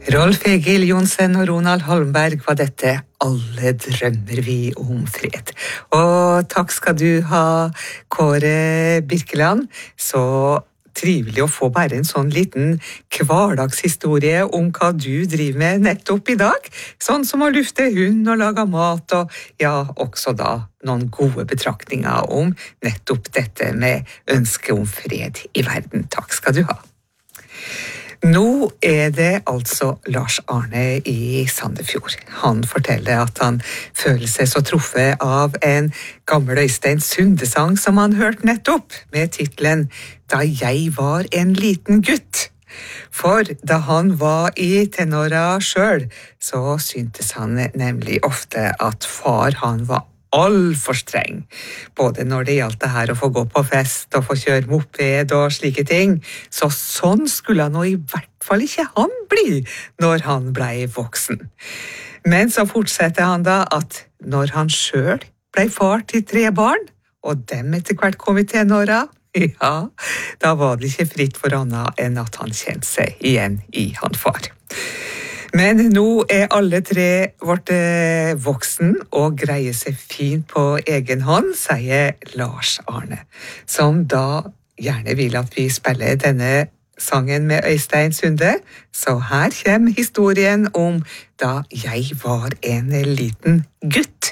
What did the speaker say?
Rolf Egil Johnsen og Ronald Holmberg var dette Alle drømmer vi om fred. Og takk skal du ha, Kåre Birkeland. Så trivelig å få bare en sånn liten hverdagshistorie om hva du driver med nettopp i dag. Sånn som å lufte hund og lage mat, og ja, også da noen gode betraktninger om nettopp dette med ønske om fred i verden. Takk skal du ha. Nå det altså Lars Arne i Sandefjord. Han forteller at han føler seg så truffet av en gammel Øystein Sunde-sang som han hørte nettopp, med titlen «Da jeg var en liten gutt». For da han var i tenåra selv, så syntes han nemlig ofte at far han var for streng, både når det gjaldt det her å få gå på fest og få kjøre moped og slike ting, så sånn skulle han nå i hvert fall ikke han bli når han ble voksen. Men så fortsetter han da at når han selv ble far til 3 barn, og dem etter hvert kom i tenåra, ja, da var det ikke fritt for annet enn at han kjente seg igjen i han far. Men nå alle 3 vårt voksen og greier seg fint på egen hånd, sier Lars Arne, som da gjerne vil at vi spiller denne sangen med Øystein Sunde. Så her kommer historien om da jeg var en liten gutt.